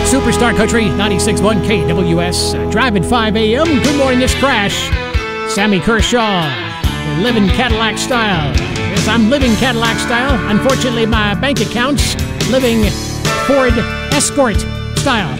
Superstar Country 96.1 KWS. Drive at 5 a.m. Good morning, this crash. Sammy Kershaw, living Cadillac style. Yes, I'm living Cadillac style. Unfortunately, my bank account's living Ford Escort style.